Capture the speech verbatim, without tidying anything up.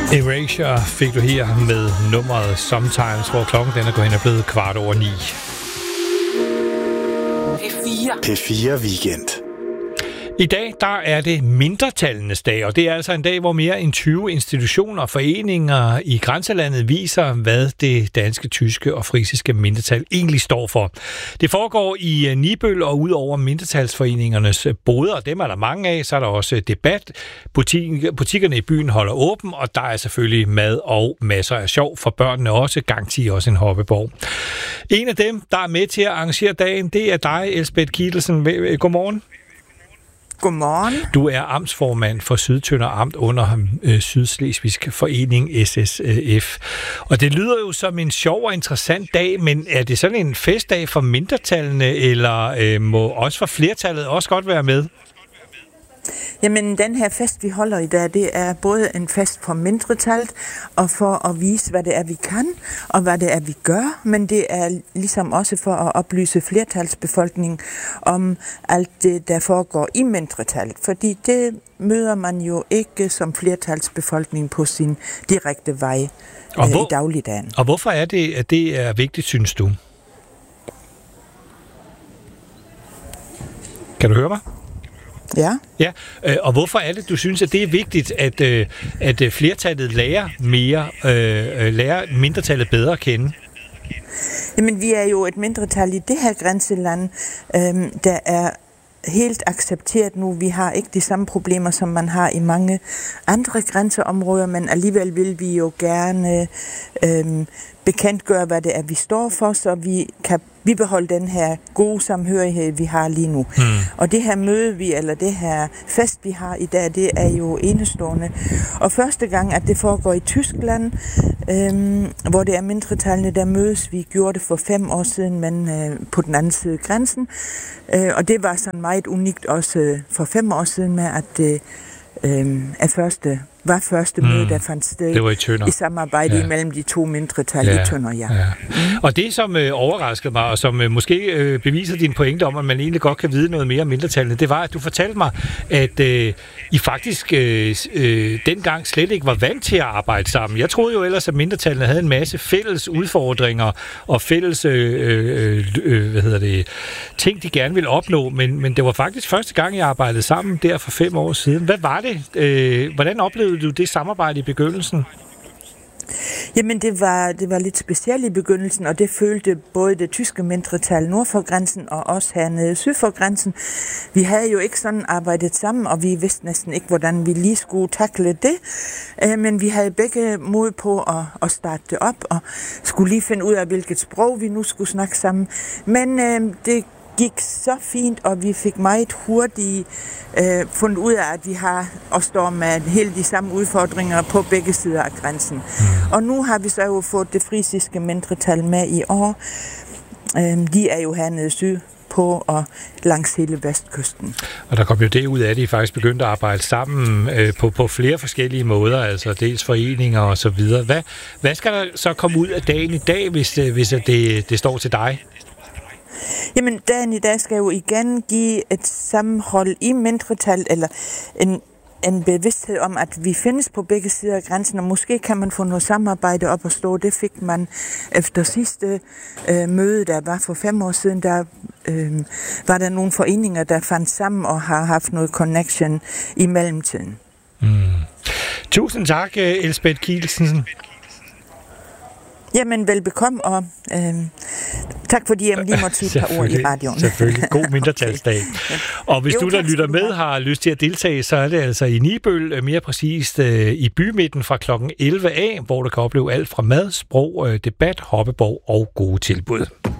Erasure fik du her med nummeret Sometimes, hvor klokken den er gået hen og blevet kvart over ni. P fire Weekend. I dag der er det mindretallenes dag, og det er altså en dag, hvor mere end tyve institutioner og foreninger i grænselandet viser, hvad det danske, tyske og frisiske mindretal egentlig står for. Det foregår i Nibøl, og ud over mindretalsforeningernes boder, og dem er der mange af, så er der også debat. Butik- butikkerne i byen holder åben, og der er selvfølgelig mad og masser af sjov for børnene også, garanti også en hoppeborg. En af dem, der er med til at arrangere dagen, det er dig, Elsebeth Kiedelsen. Godmorgen. Godmorgen. Du er amtsformand for Sydtønder Amt under øh, Sydslesvigsk Forening S S F. Og det lyder jo som en sjov og interessant dag, men er det sådan en festdag for mindretallene, eller øh, må også for flertallet også godt være med? Jamen, den her fest, vi holder i dag, det er både en fest for mindretallet, og for at vise, hvad det er, vi kan, og hvad det er, vi gør, men det er ligesom også for at oplyse flertalsbefolkningen om alt det, der foregår i mindretallet, fordi det møder man jo ikke som flertalsbefolkning på sin direkte vej og hvor, øh, i dagligdagen. Og hvorfor er det, at det er vigtigt, synes du? Kan du høre mig? Ja. Ja, og hvorfor er det, du synes, at det er vigtigt, at, at flertallet lærer mere, lærer mindretallet bedre at kende? Jamen, vi er jo et mindretal i det her grænseland, øhm, der er helt accepteret nu. Vi har ikke de samme problemer, som man har i mange andre grænseområder, men alligevel vil vi jo gerne øhm, bekendtgøre, hvad det er, vi står for, så vi kan bibeholde den her gode samhørighed, vi har lige nu. Mm. Og det her møde, vi, eller det her fest, vi har i dag, det er jo enestående. Og første gang, at det foregår i Tyskland, øhm, hvor det er mindretallene, der mødes. Vi gjorde det for fem år siden, men øh, på den anden side af grænsen. Øh, og det var sådan meget unikt også øh, for fem år siden med, at det øh, er første var første møde, mm. der fandt sted det var i, Tønder. i samarbejde ja. imellem de to mindretal ja. i Tønder, ja. ja. Mm. Og det, som øh, overraskede mig, og som øh, måske øh, beviser din pointe om, at man egentlig godt kan vide noget mere om mindretallene, det var, at du fortalte mig, at øh, I faktisk øh, øh, dengang slet ikke var vant til at arbejde sammen. Jeg troede jo ellers, at mindretallene havde en masse fælles udfordringer og fælles øh, øh, øh, hvad hedder det, ting, de gerne ville opnå, men, men det var faktisk første gang, jeg arbejdede sammen der for fem år siden. Hvad var det? Øh, hvordan oplevede du det samarbejde i begyndelsen? Jamen, det var, det var lidt specielt i begyndelsen, og det følte både det tyske mindretal nord for grænsen og os hernede syd for grænsen. Vi havde jo ikke sådan arbejdet sammen, og vi vidste næsten ikke, hvordan vi lige skulle takle det. Men vi havde begge mod på at, at starte det op, og skulle lige finde ud af, hvilket sprog vi nu skulle snakke sammen. Men øh, det gik så fint, og vi fik meget hurtigt øh, fundet ud af, at vi har og står med helt de samme udfordringer på begge sider af grænsen. Mm. Og nu har vi så jo fået det frisiske mindretal med i år. Øh, de er jo hernede syd på og langs hele vestkysten. Og der kom jo det ud af, at I faktisk begyndte at arbejde sammen øh, på, på flere forskellige måder, altså dels foreninger og så videre. Hvad, hvad skal der så komme ud af dagen i dag, hvis, hvis det, det står til dig? Jamen, dagen i dag skal jo igen give et sammenhold i mindretal, eller en, en bevidsthed om, at vi findes på begge sider af grænsen, og måske kan man få noget samarbejde op at stå. Det fik man efter sidste øh, møde, der var for fem år siden. Der øh, var der nogle foreninger, der fandt sammen og har haft noget connection i mellemtiden. Mm. Tusind tak, Elsebeth Kiedelsen. Jamen, velbekomme, og øh, tak fordi jeg lige måtte sige et par ord i radioen. Selvfølgelig. God mindretalsdag. Okay. Og hvis jo, du, der lytter med, har lyst til at deltage, så er det altså i Nibøl, mere præcist øh, i bymidten fra klokken elleve af, hvor du kan opleve alt fra mad, sprog, øh, debat, hoppeborg og gode tilbud.